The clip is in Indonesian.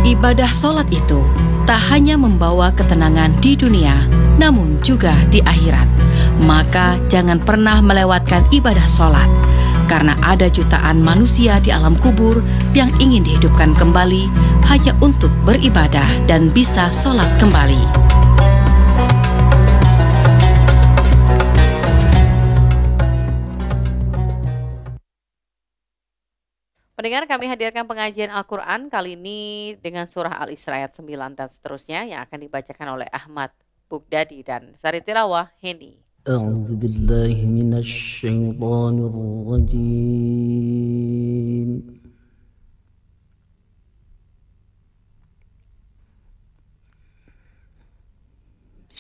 Ibadah sholat itu tak hanya membawa ketenangan di dunia, namun juga di akhirat. Maka jangan pernah melewatkan ibadah sholat, karena ada jutaan manusia di alam kubur yang ingin dihidupkan kembali hanya untuk beribadah dan bisa sholat kembali. Pendengar, kami hadirkan pengajian Al-Quran kali ini dengan surah Al-Isra ayat 9 dan seterusnya yang akan dibacakan oleh Ahmad Bugdadi dan Sari Tilawah Heni. أعوذ بالله من الشيطان الرجيم